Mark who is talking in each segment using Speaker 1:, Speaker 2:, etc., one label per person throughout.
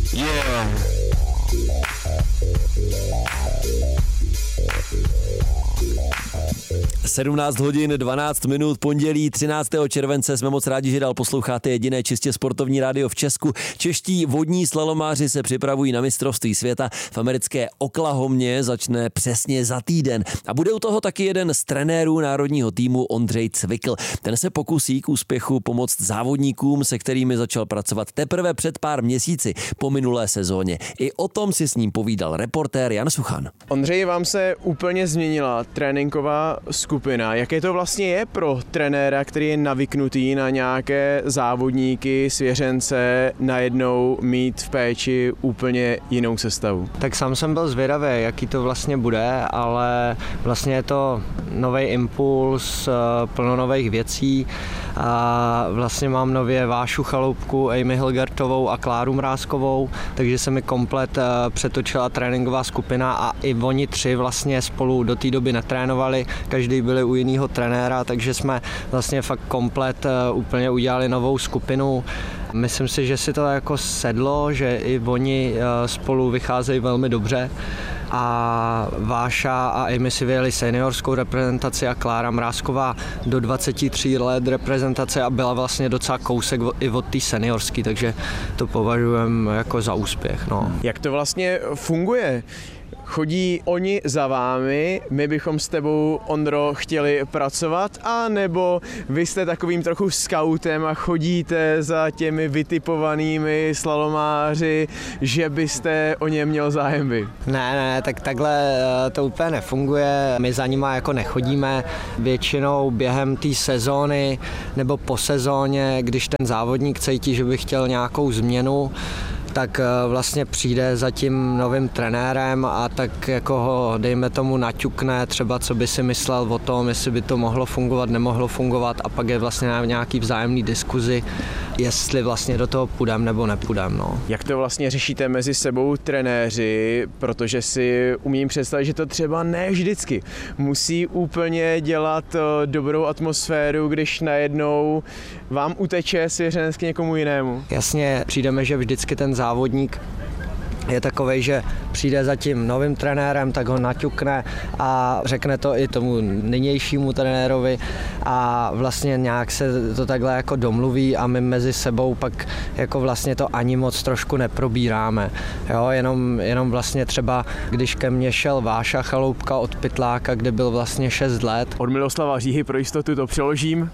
Speaker 1: Yeah.
Speaker 2: Sedmnáct hodin 12 minut, pondělí 13. července. Jsme moc rádi, že dál posloucháte jediné čistě sportovní rádio v Česku. Čeští vodní slalomáři se připravují na mistrovství světa v americké Oklahomě, začne přesně za týden. A bude u toho taky jeden z trenérů národního týmu, Ondřej Cvikl. Ten se pokusí k úspěchu pomoct závodníkům, se kterými začal pracovat teprve před pár měsíci po minulé sezóně. I o tom si s ním povídal reportér Jan Suchan.
Speaker 3: Ondřej, vám se úplně změnila tréninková skupina. Jaké to vlastně je pro trenéra, který je navyknutý na nějaké závodníky, svěřence, najednou mít v péči úplně jinou sestavu?
Speaker 4: Tak sám jsem byl zvědavý, jaký to vlastně bude, ale vlastně je to nový impuls, plno nových věcí. A vlastně mám nově Vášu Chaloupku, Amy Hilgertovou a Kláru Mrázkovou, takže se mi komplet přetočila tréninková skupina a i oni tři vlastně spolu do té doby netrénovali, každý byli u jiného trenéra, takže jsme vlastně fakt komplet úplně udělali novou skupinu. Myslím si, že si to jako sedlo, že i oni spolu vycházejí velmi dobře. A Váša a Amy si vyjeli seniorskou reprezentaci a Klára Mrázková do 23 let reprezentace a byla vlastně docela kousek i od té seniorské, takže to považujeme jako za úspěch. No.
Speaker 3: Jak to vlastně funguje? Chodí oni za vámi, my bychom s tebou, Ondro, chtěli pracovat, a nebo vy jste takovým trochu skautem a chodíte za těmi vytipovanými slalomáři, že byste o ně měl zájem vy?
Speaker 4: Ne, tak takhle to úplně nefunguje. My za nima jako nechodíme. Většinou během té sezóny nebo po sezóně, když ten závodník cítí, že by chtěl nějakou změnu, tak vlastně přijde za tím novým trenérem a tak jako ho, dejme tomu, naťukne třeba, co by si myslel o tom, jestli by to mohlo fungovat, nemohlo fungovat, a pak je vlastně na nějaký vzájemný diskuzi, jestli vlastně do toho půjdem nebo nepůjdem. No.
Speaker 3: Jak to vlastně řešíte mezi sebou trenéři, protože si umím představit, že to třeba ne vždycky musí úplně dělat dobrou atmosféru, když najednou vám uteče svěřenec k někomu jinému?
Speaker 4: Jasně, přijdeme, že vždycky ten závodník je takovej, že přijde za tím novým trenérem, tak ho naťukne a řekne to i tomu nynějšímu trenérovi a vlastně nějak se to takhle jako domluví a my mezi sebou pak jako vlastně to ani moc trošku neprobíráme. Jo, jenom vlastně třeba, když ke mně šel Váša Chaloupka od Pytláka, kde byl vlastně 6 let.
Speaker 3: Od Miloslava Říhy, pro jistotu to přeložím.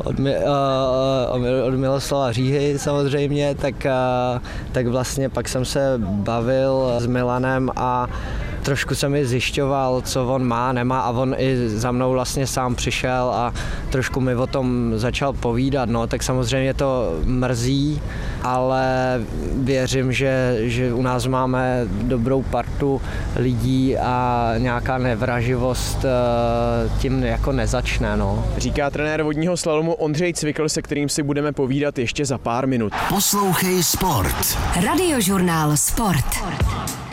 Speaker 4: Od Miloslava Říhy samozřejmě, tak vlastně pak jsem se bavil s Milanem a trošku jsem mi zjišťoval, co on má, nemá, a on i za mnou vlastně sám přišel a trošku mi o tom začal povídat, no, tak samozřejmě to mrzí, ale věřím, že u nás máme dobrou partu lidí a nějaká nevraživost tím jako nezačne, no.
Speaker 3: Říká trenér vodního slalomu Ondřej Cvikl, se kterým si budeme povídat ještě za pár minut.
Speaker 1: Poslouchej sport.
Speaker 5: Radiožurnál Sport.